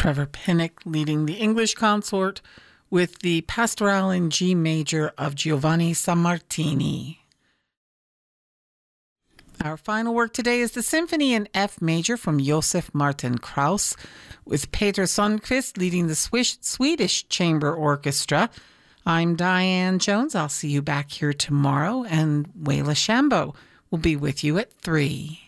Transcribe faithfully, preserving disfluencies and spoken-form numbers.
Trevor Pinnock leading the English consort with the Pastorale in G major of Giovanni Sammartini. Our final work today is the Symphony in F major from Josef Martin Krauss, with Peter Sundqvist leading the Swiss, Swedish Chamber Orchestra. I'm Diane Jones. I'll see you back here tomorrow, and Wayla Shambo will be with you at three.